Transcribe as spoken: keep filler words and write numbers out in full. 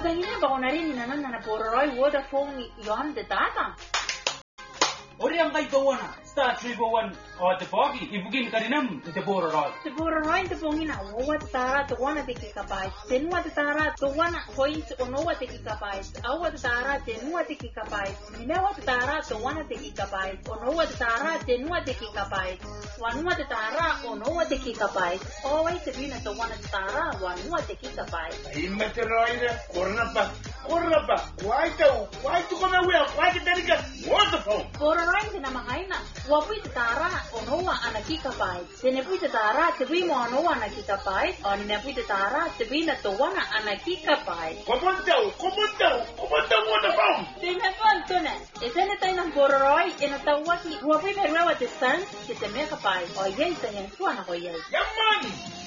Utangina ba onarin na nan na pororoy woda phone yon de tata. Ori ang kay gawana. Star three oh one o te pogi ibugin karinam te pororoy. Te pororoy te pongina owa tara to wana te kikapai. Tenua te tara to wana point onowa te kikapai. Awa te tara tenua te kikapai. Minawa te tara to wana te kikapai. Onowa te tara tenua te kikapai. Wanua te tara onowa te kikapai. Owai te bina to wana te tara wanua te kikapai. Imma te roina korna pa. Korna pa. Wai tau. Wai tu kona wea. Wai te tarika. Waterfall. Pororoy te namakaina. Wapui te tara onowa ana kikapai. Tene pui te tara te bimo onowa ana kikapai. O nene pui te tara te bina to wana ana kikapai. Komantau. Komantau. Komantau waterfall. Tene pantone. E tene tainang pororoy e na tawaki. Wapui meruewa te san ke te mekapai. O yei te nyan suana ko yei. Yaman.